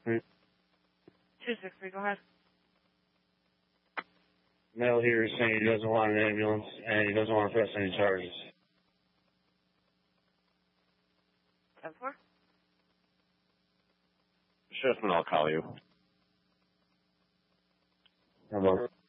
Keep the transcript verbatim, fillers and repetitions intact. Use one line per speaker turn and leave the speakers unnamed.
Hmm.
two six three, go ahead.
Male here is saying he doesn't want an ambulance and he doesn't want to press any charges.
ten four?
Sheriffman, I'll call you.
Hello.